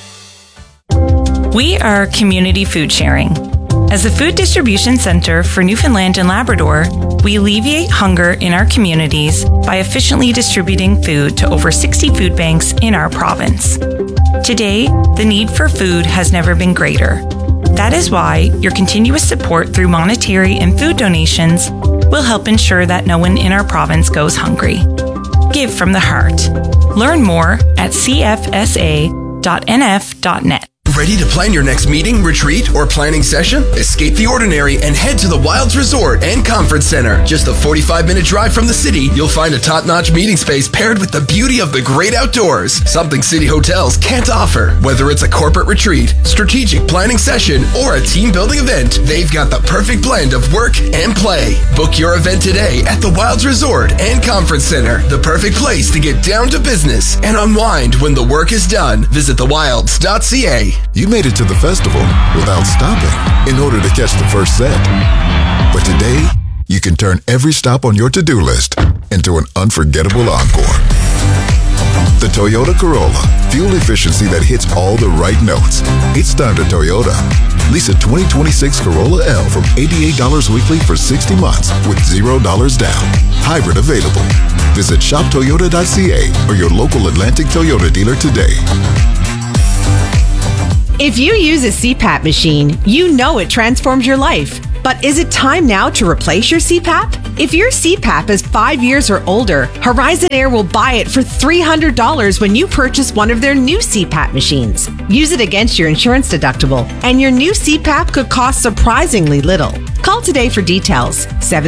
We are Community Food Sharing. As a food distribution center for Newfoundland and Labrador, we alleviate hunger in our communities by efficiently distributing food to over 60 food banks in our province. Today, the need for food has never been greater. That is why your continuous support through monetary and food donations will help ensure that no one in our province goes hungry. Give from the heart. Learn more at cfsa.nf.net. Ready to plan your next meeting, retreat, or planning session? Escape the ordinary and head to the Wilds Resort and Conference Center. Just a 45-minute drive from the city, you'll find a top-notch meeting space paired with the beauty of the great outdoors. Something city hotels can't offer. Whether it's a corporate retreat, strategic planning session, or a team-building event, they've got the perfect blend of work and play. Book your event today at the Wilds Resort and Conference Center. The perfect place to get down to business and unwind when the work is done. Visit thewilds.ca. You made it to the festival without stopping in order to catch the first set. But today, you can turn every stop on your to-do list into an unforgettable encore. The Toyota Corolla. Fuel efficiency that hits all the right notes. It's time to Toyota. Lease a 2026 Corolla L from $88 weekly for 60 months with $0 down. Hybrid available. Visit shoptoyota.ca or your local Atlantic Toyota dealer today. If you use a CPAP machine, you know it transforms your life. But is it time now to replace your CPAP? If your CPAP is 5 years or older, Horizon Air will buy it for $300 when you purchase one of their new CPAP machines. Use it against your insurance deductible, and your new CPAP could cost surprisingly little. Call today for details.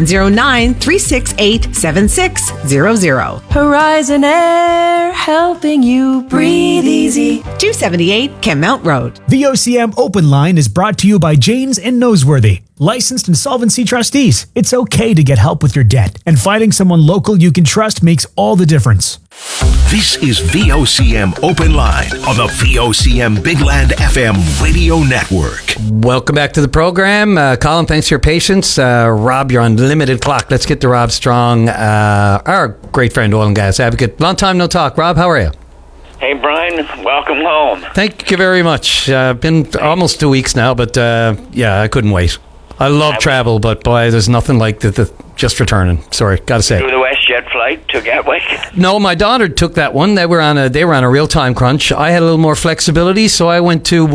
709-368-7600. Horizon Air, helping you breathe easy. 278 Kenmount Road. The OCM Open Line is brought to you by Janes and Noseworthy. Licensed insolvency trustees. It's okay to get help with your debt, and finding someone local you can trust makes all the difference. This is VOCM Open Line on the VOCM Big Land FM radio network. Welcome back to the program. Colin, thanks for your patience. Rob, you're on limited clock. Let's get to Rob Strong, our great friend, oil and gas advocate. Long time no talk. Rob, how are you? Hey, Brian, welcome home. Thank you very much. Been almost 2 weeks now, but yeah, I couldn't wait. I love travel, but boy, there's nothing like the just returning. Sorry, gotta say. Through the WestJet flight to Gatwick? No, my daughter took that one. They were on a real time crunch. I had a little more flexibility, so I went to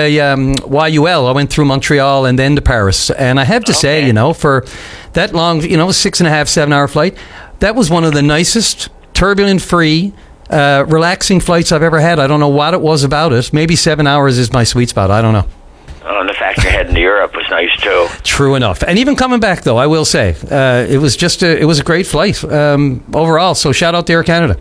YUL. I went through Montreal and then to Paris. And I have to say, for that long, 6.5, 7 hour flight, that was one of the nicest, turbulent free, relaxing flights I've ever had. I don't know what it was about it. Maybe 7 hours is my sweet spot. I don't know. Oh, and the fact you're heading to Europe was nice too. True enough. And even coming back, though, I will say, it was a great flight overall. So shout out to Air Canada.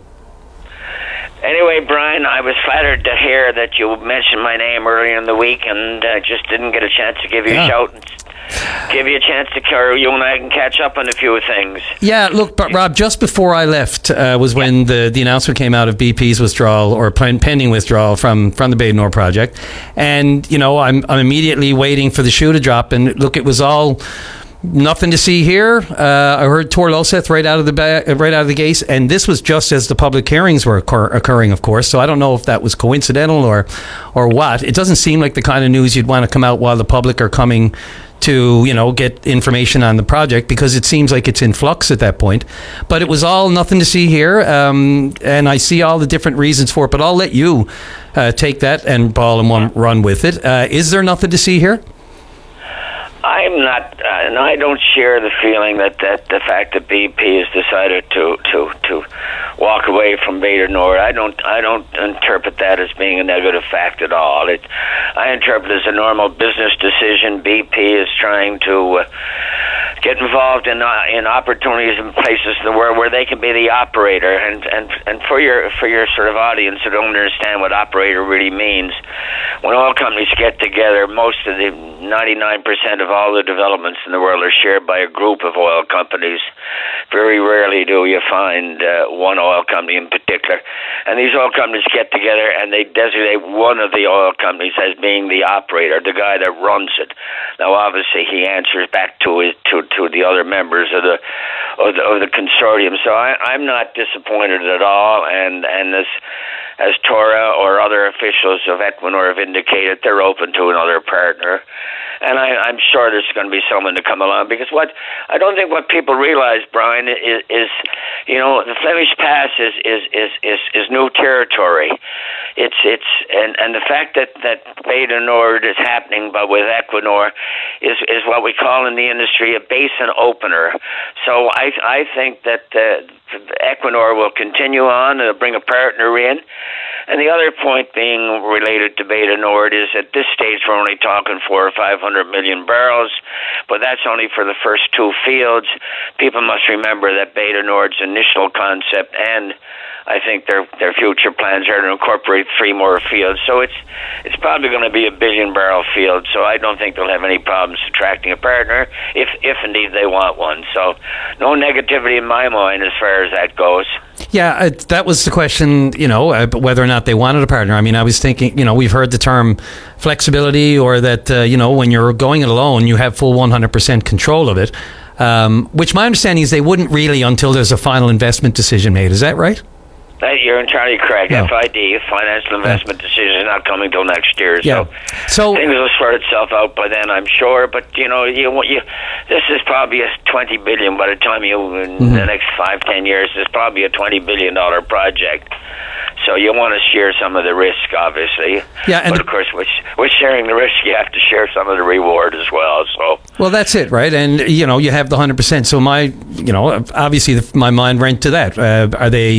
Anyway, Brian, I was flattered to hear that you mentioned my name earlier in the week, and just didn't get a chance to give you a shout. Give you a chance to you and I can catch up on a few things. Yeah, look, but Rob, just before I left was when the announcement came out of BP's withdrawal or pending withdrawal from the Bay du Nord project, and I'm immediately waiting for the shoe to drop. And look, it was all nothing to see here. I heard Tor Loseth right out of the gates, and this was just as the public hearings were occurring, of course. So I don't know if that was coincidental or what. It doesn't seem like the kind of news you'd want to come out while the public are coming to get information on the project, because it seems like it's in flux at that point. But it was all nothing to see here, and I see all the different reasons for it. But I'll let you take that and ball and run with it. Is there nothing to see here? I'm not. No, I don't share the feeling that the fact that BP has decided to walk away from Bay du Nord. I don't interpret that as being a negative fact at all. I interpret it as a normal business decision. BP is trying to get involved in opportunities and places in the world where they can be the operator. And for your sort of audience who don't understand what operator really means, when oil companies get together, most of the 99% of all the developments in the world are shared by a group of oil companies. Very rarely do you find one oil company in particular. And these oil companies get together and they designate one of the oil companies as being the operator, the guy that runs it. Now, obviously, he answers back to the other members of the consortium. So I'm not disappointed at all. And as Tora or other officials of Equinor have indicated, they're open to another partner. And I'm sure there's going to be someone to come along, because I don't think what people realize, Brian, is the Flemish Pass is new territory. And the fact that Bay du Nord is happening, but with Equinor, is what we call in the industry a basin opener. So I think that Equinor will continue on and bring a partner in. And the other point being related to Beta Nord is at this stage we're only talking 400 or 500 million barrels, but that's only for the first two fields. People must remember that Beta Nord's initial concept and I think their future plans are to incorporate 3 more fields. So it's probably going to be a 1 billion barrel field. So I don't think they'll have any problems attracting a partner if indeed they want one. So no negativity in my mind as far as that goes. Yeah, that was the question, whether or not they wanted a partner. I mean, I was thinking, we've heard the term flexibility, or that, when you're going it alone, you have full 100% control of it, which my understanding is they wouldn't really until there's a final investment decision made. Is that right? You're entirely correct. No. FID, financial investment decision, is not coming till next year. Yeah. So things will sort itself out by then, I'm sure. But this is probably a $20 billion by the time in the next 5-10 years. It's probably a $20 billion project. So you want to share some of the risk, obviously. Yeah, but of course, with sharing the risk, you have to share some of the reward as well. So. Well, that's it, right? And you have the 100%. So obviously, my mind went to that. Are they